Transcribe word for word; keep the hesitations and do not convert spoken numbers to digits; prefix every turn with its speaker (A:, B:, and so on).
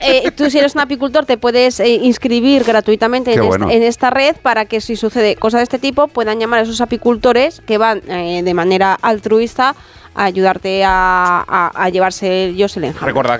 A: eh, tú si eres un apicultor te puedes eh, inscribir gratuitamente en,
B: bueno.
A: esta, en esta red para que si sucede cosas de este tipo puedan llamar a esos apicultores que van eh, de manera altruista a ayudarte a, a, a llevarse ellos el enjambre.
B: Recordad